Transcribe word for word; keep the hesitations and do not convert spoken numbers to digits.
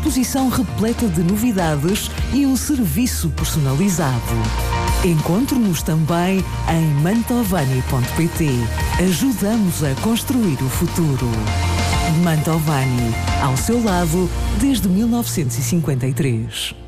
exposição repleta de novidades e um serviço personalizado. Encontre-nos também em mantovani ponto pt. Ajudamos a construir o futuro. Mantovani, ao seu lado desde mil novecentos e cinquenta e três.